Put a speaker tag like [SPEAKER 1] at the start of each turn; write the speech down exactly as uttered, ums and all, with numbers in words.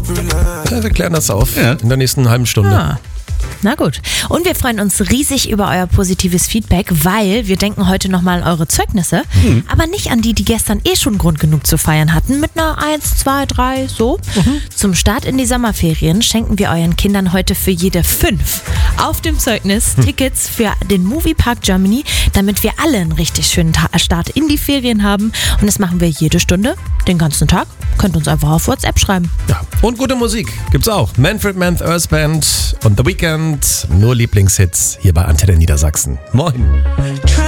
[SPEAKER 1] Ja, wir klären das auf
[SPEAKER 2] Ja.
[SPEAKER 1] in der nächsten halben Stunde.
[SPEAKER 3] Ah. Na gut. Und wir freuen uns riesig über euer positives Feedback, weil wir denken heute nochmal an eure Zeugnisse,
[SPEAKER 1] Mhm.
[SPEAKER 3] aber nicht an die, die gestern eh schon Grund genug zu feiern hatten, mit einer eins, zwei, drei, so.
[SPEAKER 1] Mhm.
[SPEAKER 3] Zum Start in die Sommerferien schenken wir euren Kindern heute für jede fünf auf dem Zeugnis
[SPEAKER 1] Hm.
[SPEAKER 3] Tickets für den Moviepark Germany, damit wir alle einen richtig schönen Ta- Start in die Ferien haben. Und das machen wir jede Stunde, den ganzen Tag. Könnt uns einfach auf WhatsApp schreiben.
[SPEAKER 1] Ja. Und gute Musik gibt's auch. Manfred Mann, Earth Band und The Weeknd. Nur Lieblingshits hier bei Antenne Niedersachsen. Moin.